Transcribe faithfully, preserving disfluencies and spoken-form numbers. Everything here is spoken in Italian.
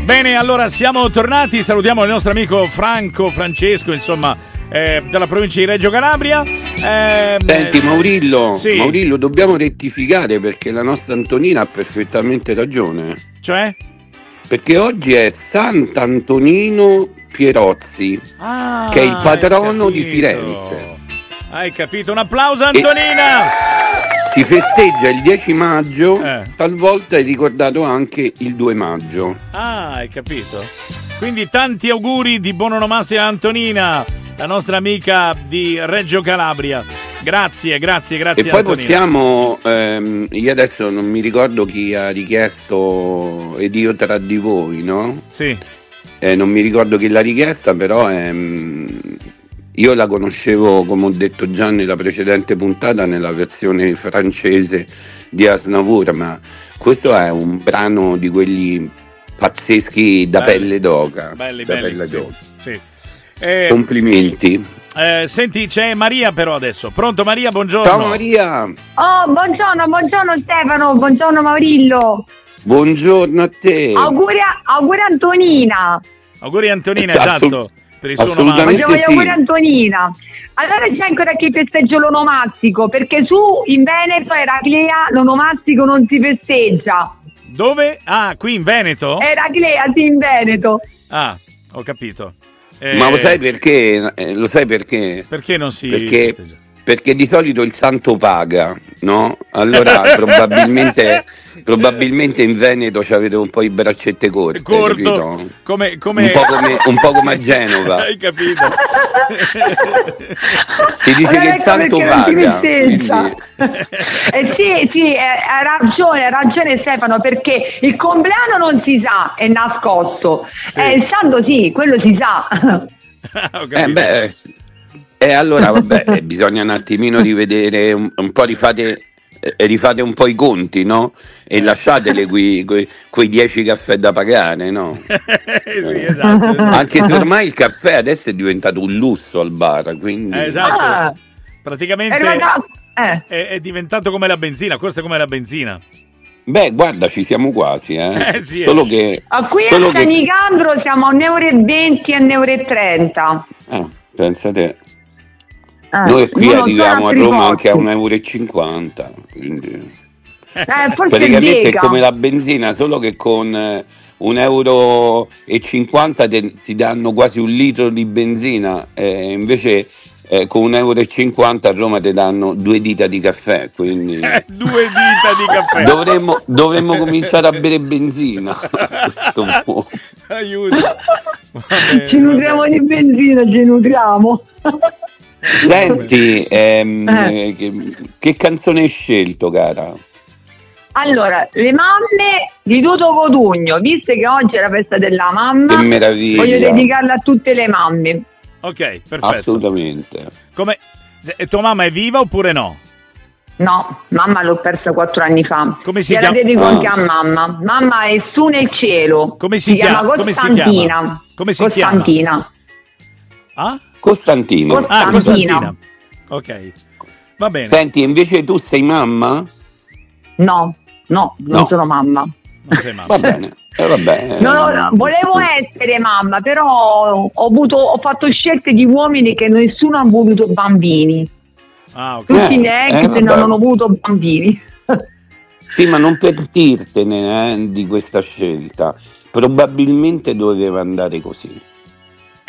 Bene, allora siamo tornati, salutiamo il nostro amico Franco, Francesco, insomma, eh, dalla provincia di Reggio Calabria. Eh, Senti Maurillo, sì. Maurillo, dobbiamo rettificare perché la nostra Antonina ha perfettamente ragione. Cioè? Perché oggi è Sant'Antonino Pierozzi, Ah, che è il patrono di Firenze. Hai capito? Un applauso Antonina! E si festeggia il dieci maggio, Eh. talvolta è ricordato anche il due maggio. Ah, hai capito? Quindi tanti auguri di buon onomastica a Antonina, la nostra amica di Reggio Calabria. Grazie, grazie, grazie E poi Antonina. possiamo, ehm, io adesso non mi ricordo chi ha richiesto Ed io tra di voi, no? Sì. Eh, non mi ricordo chi l'ha richiesta, però ehm, io la conoscevo, come ho detto già nella precedente puntata, nella versione francese di Aznavour, ma questo è un brano di quelli pazzeschi da Belli. pelle d'oca. Belli, da belli, pelle sì, d'oca. sì. Eh, Complimenti. eh, senti, c'è Maria però adesso. Pronto Maria, buongiorno. Ciao Maria, Oh, buongiorno, buongiorno Stefano, buongiorno Maurillo. buongiorno a te. Auguri, a- auguri Antonina. Auguri Antonina, Esatto. esatto, per il suo Assolutamente. onomastico. Voglio sì. auguri Antonina. Allora c'è ancora chi festeggia l'onomastico, perché su in Veneto Eraclea l'onomastico non si festeggia. Dove? Ah, qui in Veneto? Eraclea sì in Veneto. Ah, ho capito. Eh, Ma lo sai perché? Eh, lo sai perché? Perché non si Perché, festeggia? perché di solito il santo paga, no? Allora probabilmente, probabilmente in Veneto ci avete un po' i braccette corte, Corto, capito? come, come... Un po' come, un po' come a Genova. Hai capito? Ti dice Allora che il ecco santo perché non si paga. festeggia. quindi- Eh sì, sì, eh, hai ragione, hai ragione Stefano, perché il compleanno non si sa, è nascosto. Sì. Eh, il santo sì, quello si sa. Ho capito. Eh beh, e allora vabbè, eh, bisogna un attimino rivedere, un, un po' rifate, eh, rifate un po' i conti, no? E lasciatele quei, quei, quei dieci caffè da pagare, no? Sì, esatto. esatto. Anche se ormai il caffè adesso è diventato un lusso al bar, quindi... Eh, esatto. Ah, Praticamente è ragazzo, eh. è, è diventato come la benzina, questo è come la benzina. Beh, guarda, ci siamo quasi, eh? Eh, sì, Solo eh. che... Ah, qui solo a che- San Nicandro siamo a un euro e venti e un euro e trenta. eh, pensa te. Eh, Noi qui non lo so arriviamo a altri Roma posti. anche a un euro e cinquanta, quindi... Eh, forse Praticamente è Vega. come la benzina, solo che con eh, un euro e cinquanta te- ti danno quasi un litro di benzina, eh, invece eh, con un euro e cinquanta a Roma ti danno due dita di caffè, quindi Eh, due dita di caffè. dovremmo, dovremmo cominciare a bere benzina a questo punto. Aiuto. Va bene, Ci va nutriamo bene. di benzina, ci nutriamo. Senti, ehm, Eh. eh, che, che canzone hai scelto, cara? Allora, le mamme di Toto Cotugno, visto che oggi è la festa della mamma, Che meraviglia. voglio dedicarla a tutte le mamme. Ok, perfetto. Assolutamente. Come se- e tua mamma è viva oppure no? No, mamma l'ho persa quattro anni fa. Come si Gliela chiama? dedico Ah. anche a mamma. Mamma è su nel cielo. Come si chiama? Come si Costantina. chiama? Come si Costantina. Ah? Costantino. Cost- Ah, Costantina. Costantina. Ok. Va bene. Senti, invece tu sei mamma? No, no, non No. sono mamma. Non sei mamma. Va bene, eh, vabbè. No, no, no, volevo essere mamma, però ho, avuto, ho fatto scelte di uomini che nessuno ha voluto bambini. Ah, ok. Tutti Eh, i miei eh, ex vabbè. non hanno avuto bambini. Sì, ma non pentirtene eh, di questa scelta. Probabilmente doveva andare così.